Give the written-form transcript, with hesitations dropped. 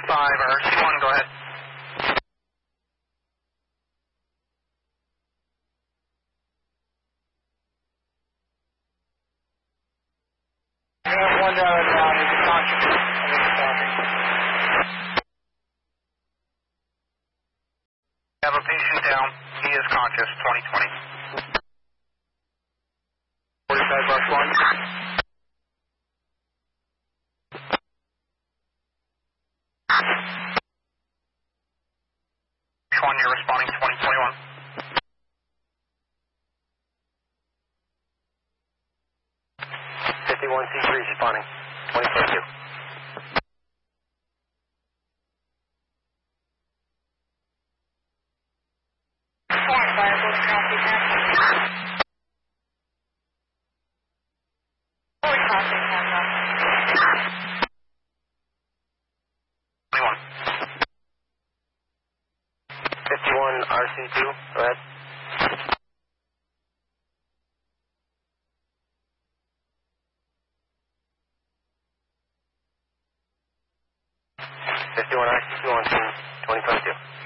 RC1, go ahead. I have one down and he's conscious. We have a patient down. He is conscious, 2020. 45 bus 1. Which one you're responding, 2021? C3 responding, 2022. RC2, go ahead. RC2 on scene, 2022.